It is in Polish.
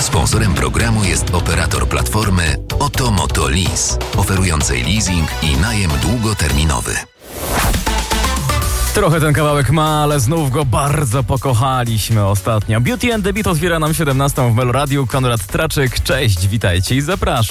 Sponsorem programu jest operator platformy Otomoto Lease, oferującej leasing i najem długoterminowy. Trochę ten kawałek ma, ale znów go bardzo pokochaliśmy ostatnio. Beauty and the Beat otwiera nam 17 w Meloradiu. Konrad Traczyk, cześć, witajcie i zapraszam.